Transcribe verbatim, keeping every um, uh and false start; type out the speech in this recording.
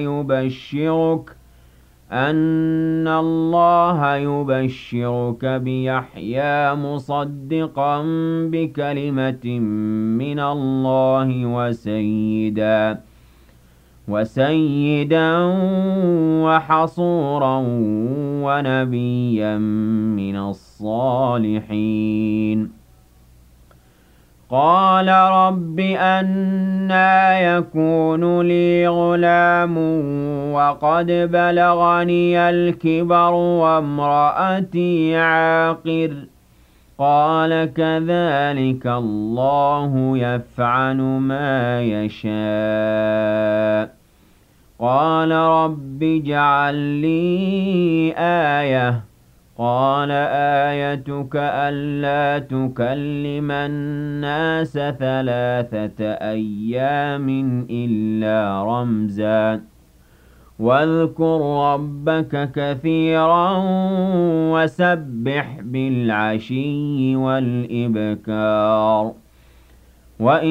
يبشرك أن الله يبشرك بيحيى مصدقا بكلمة من الله وسيدا وسيدا وحصورا ونبيا من الصالحين. قال رب أنى يكون لي غلام وقد بلغني الكبر وامرأتي عاقر قال كذلك الله يفعل ما يشاء. قال رب اجعل لي آية قال آيتك ألا تكلم الناس ثلاثة أيام إلا رمزا واذكر ربك كثيرا وسبح بالعشي والإبكار.